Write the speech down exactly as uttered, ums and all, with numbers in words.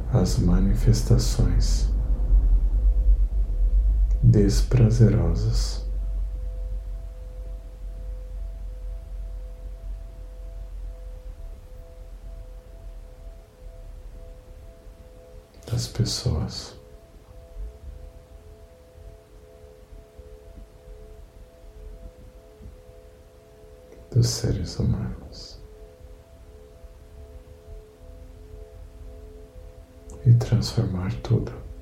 as manifestações desprazerosas das pessoas. Dos seres humanos e transformar tudo